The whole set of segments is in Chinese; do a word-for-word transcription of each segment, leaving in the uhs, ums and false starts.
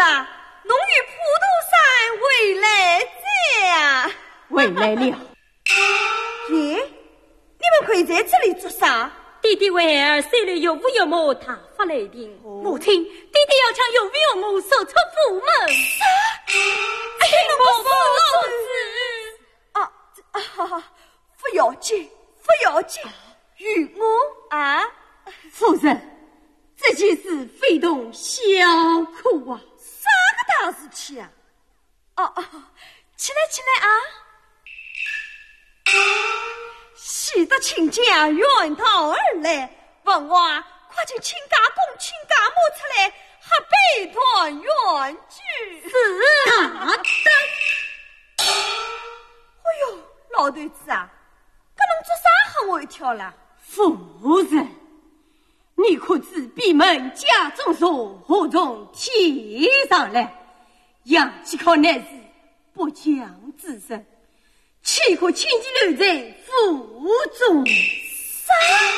啊，侬与普陀山回来在啊？ 回来了。 耶，你们可以在这里做啥？ 弟弟为儿虽然有父有母，他发来定。母亲，弟弟要将有父有母送出府门。 啥？ 请母父子。 啊啊！不要紧，不要紧，与我啊， 夫人，这件事非同小可啊！ 啥个大事体啊？哦哦，起来起来啊！喜得亲家远道而来，问我快请亲家公亲家母出来，还备团圆聚。 是大德。 哎呦，老头子啊，搿侬做啥吓我一跳啦？ 夫人，你可知闭门家中坐，何从天上来？养起靠乃是不祥之人，岂可轻易留在府中？ 啥？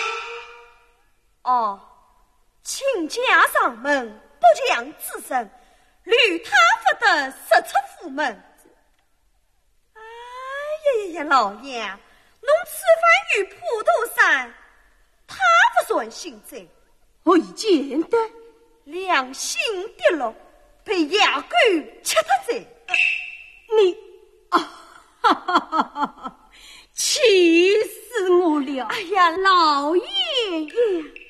哦，亲家上门不祥之人，吕他不得杀出府门。哎呀呀呀，老爷，侬此番与普陀山，他不顺心在， 我已见得良心跌落，被牙狗吃得在。 你啊，哈哈哈哈！气死我了！ 哎呀，老爷爷。